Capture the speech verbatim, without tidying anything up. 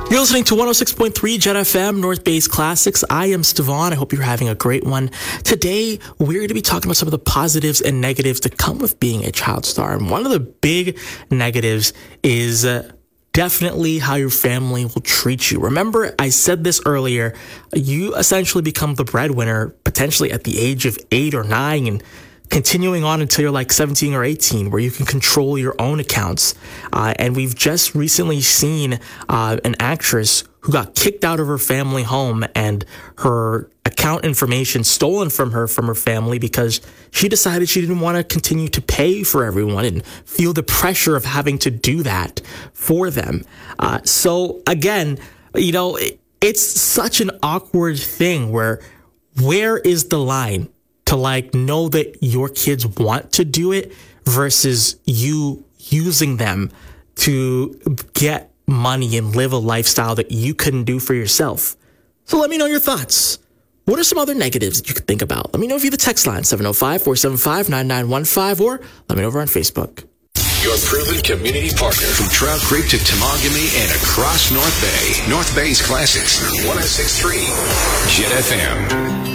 You're listening to one oh six point three Jet F M, North Bay's Classics. I am Stevon. I hope you're having a great one. Today, we're going to be talking about some of the positives and negatives that come with being a child star. And one of the big negatives is uh, definitely how your family will treat you. Remember, I said this earlier, you essentially become the breadwinner potentially at the age of eight or nine and continuing on until you're like seventeen or eighteen, where you can control your own accounts. Uh, and we've just recently seen uh, an actress who got kicked out of her family home and her account information stolen from her from her family because she decided she didn't want to continue to pay for everyone and feel the pressure of having to do that for them. Uh, so again, you know, it, it's such an awkward thing where where is the line to like know that your kids want to do it versus you using them to get money and live a lifestyle that you couldn't do for yourself. So let me know your thoughts. What are some other negatives that you could think about? Let me know via the text line, seven oh five, four seven five, nine nine one five, or let me know over on Facebook. Your proven community partner from Trout Creek to Temagami and across North Bay. North Bay's Classics, one oh six point three Jet F M.